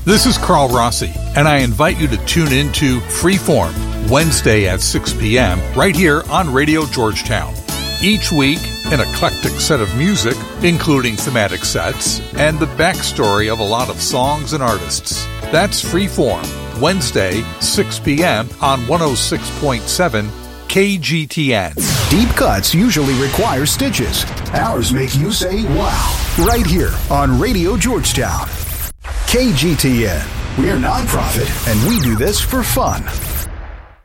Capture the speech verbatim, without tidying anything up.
This is Carl Rossi, and I invite you to tune in to Freeform, Wednesday at six p.m., right here on Radio Georgetown. Each week, an eclectic set of music, including thematic sets, and the backstory of a lot of songs and artists. That's Freeform, Wednesday, six p.m. on one oh six point seven K G T N. Deep cuts usually require stitches. Ours make you say, wow. Right here on Radio Georgetown. K G T N. We're nonprofit, and we do this for fun.